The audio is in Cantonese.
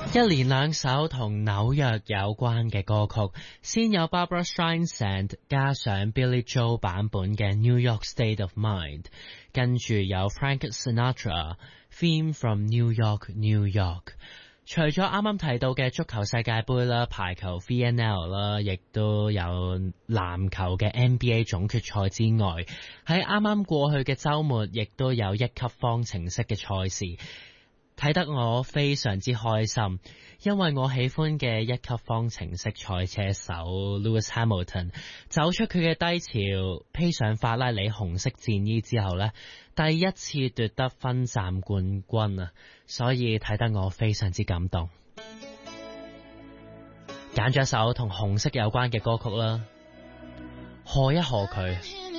一連兩首同紐約有關嘅歌曲，先有 Barbra Streisand 加上 Billy Joel 版本嘅 New York State of Mind， 跟住有 Frank Sinatra Theme from New York New York。 除咗啱啱提到嘅足球世界盃啦、排球 VNL 啦，亦都有籃球嘅 NBA 總決賽之外，喺啱啱過去嘅週末亦都有一級方程式嘅賽事，睇得我非常之開心，因為我喜歡嘅一級方程式賽車手 Lewis Hamilton 走出佢嘅低潮，披上法拉利紅色戰衣之後呢，第一次奪得分站冠軍啊！所以睇得我非常之感動，揀咗一首同紅色有關嘅歌曲啦，賀一賀佢。